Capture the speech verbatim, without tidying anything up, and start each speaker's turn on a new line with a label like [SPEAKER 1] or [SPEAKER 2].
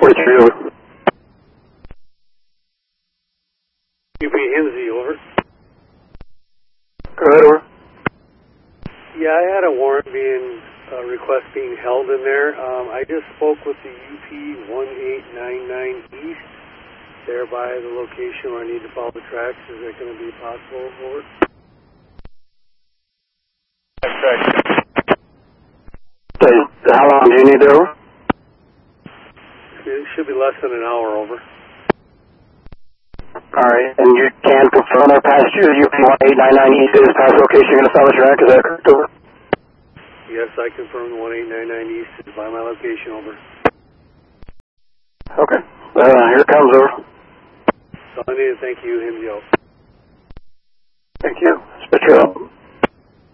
[SPEAKER 1] forty-three, over.
[SPEAKER 2] U P Himsey, over.
[SPEAKER 1] Go ahead, over.
[SPEAKER 2] Yeah, I had a warrant being, uh, request being held in there. Um, I just spoke with the U P one eight nine nine East, there by the location where I need to follow the tracks. Is that going to be possible, over?
[SPEAKER 1] That's right. So, how long do you need there, over?
[SPEAKER 2] It should be less than an hour, over.
[SPEAKER 1] Alright, and you can confirm or pass you U P one eight nine nine East is past location you're going to follow the track, is that correct, over?
[SPEAKER 2] Yes, I confirm the one eight nine nine East is by my location, over.
[SPEAKER 1] Okay, uh, here it comes, over.
[SPEAKER 2] So I need to thank you, Himsey, out.
[SPEAKER 1] Thank you. Spit you out.